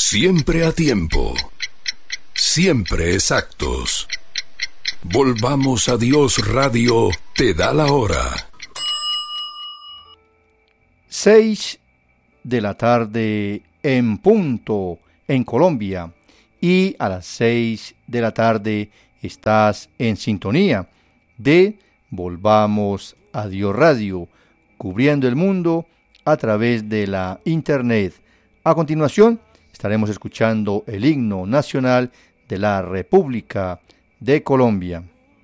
Siempre a tiempo. Siempre exactos. Volvamos a Dios Radio te da la hora. 6 de la tarde en punto en Colombia, y a las 6 de la tarde estás en sintonía de Volvamos a Dios Radio, cubriendo el mundo a través de la internet. A continuación estaremos escuchando el himno nacional de la República de Colombia.